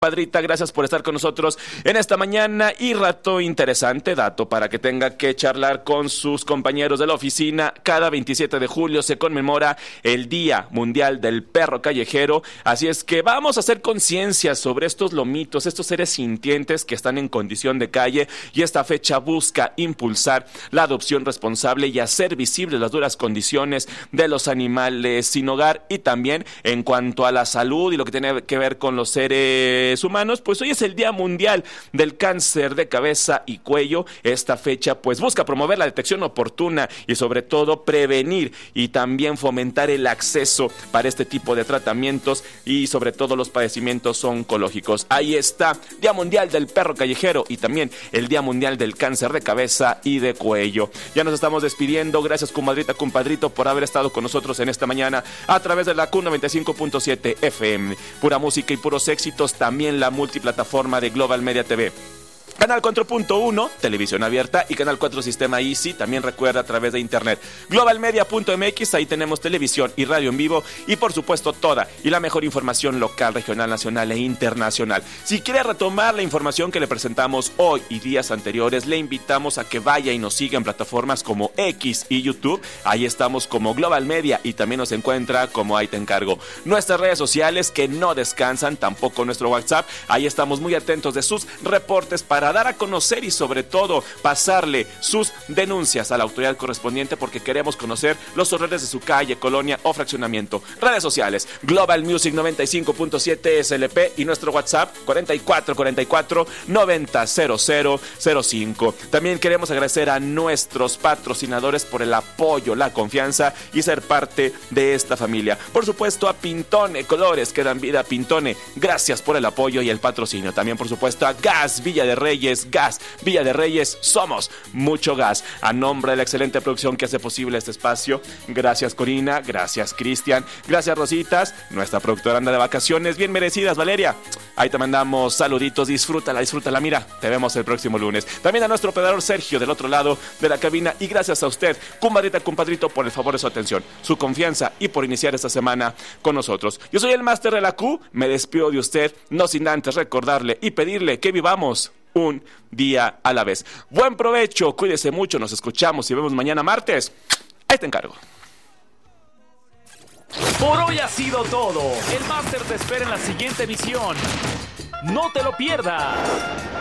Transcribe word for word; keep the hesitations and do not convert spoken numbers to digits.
Padrita, gracias por estar con nosotros en esta mañana y rato interesante, dato para que tenga que charlar con sus compañeros de la oficina. Cada veintisiete de julio se conmemora el Día Mundial del Perro Callejero, así es que vamos a hacer conciencia sobre estos lomitos, estos seres sintientes que están en condición de calle, y esta fecha busca impulsar la adopción responsable y hacer visibles las duras condiciones de los animales sin hogar, y también en cuanto a la salud y lo que tiene que ver con los seres humanos, pues hoy es el Día Mundial del Cáncer de Cabeza y Cuello. Esta fecha pues busca promover la detección oportuna y sobre todo prevenir y también fomentar el acceso para este tipo de tratamientos y sobre todo los padecimientos oncológicos. Ahí está, Día Mundial del Perro Callejero y también el Día Mundial del Cáncer de Cabeza y de Cuello. Ya nos estamos despidiendo, gracias comadrita, compadrito, por haber estado con nosotros en esta mañana a través de la Q noventa y cinco punto siete F M. Pura música y puros éxitos, también la multiplataforma de Global Media T V. Canal cuatro punto uno, televisión abierta, y Canal cuatro Sistema Easy, también recuerda a través de internet. global media punto m x, ahí tenemos televisión y radio en vivo, y por supuesto toda y la mejor información local, regional, nacional e internacional. Si quiere retomar la información que le presentamos hoy y días anteriores, le invitamos a que vaya y nos siga en plataformas como X y YouTube. Ahí estamos como Global Media y también nos encuentra como Ahí Te Encargo. Nuestras redes sociales que no descansan, tampoco nuestro WhatsApp, ahí estamos muy atentos de sus reportes para dar a conocer y sobre todo pasarle sus denuncias a la autoridad correspondiente, porque queremos conocer los horrores de su calle, colonia o fraccionamiento. Redes sociales, Global Music noventa y cinco punto siete S L P y nuestro WhatsApp cuarenta y cuatro cuarenta y cuatro noventa cero cero cero cinco. También queremos agradecer a nuestros patrocinadores por el apoyo, la confianza y ser parte de esta familia. Por supuesto a Pintone Colores que dan vida a Pintone, gracias por el apoyo y el patrocinio. También por supuesto a Gas Villa de Reyes, Gas Villa de Reyes, somos mucho gas. A nombre de la excelente producción que hace posible este espacio, gracias Corina, gracias Cristian, gracias Rositas, nuestra productora anda de vacaciones, bien merecidas Valeria. Ahí te mandamos saluditos, disfrútala, disfrútala, mira, te vemos el próximo lunes. También a nuestro operador Sergio del otro lado de la cabina, y gracias a usted, compadrita, compadrito, por el favor de su atención, su confianza y por iniciar esta semana con nosotros. Yo soy el máster de la Q, me despido de usted, no sin antes recordarle y pedirle que vivamos un día a la vez. Buen provecho, cuídese mucho, nos escuchamos y vemos mañana martes. Ahí te encargo. Por hoy ha sido todo. El máster te espera en la siguiente emisión. No te lo pierdas.